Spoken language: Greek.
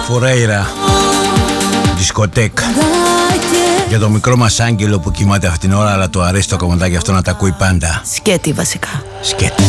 Φουρέιρα, δισκοτέκ. Για το μικρό μας άγγελο που κοιμάται αυτήν την ώρα, αλλά το αρέσει το κομμωτάκι αυτό να τα ακούει πάντα. Σκέτη βασικά. Σκέτη.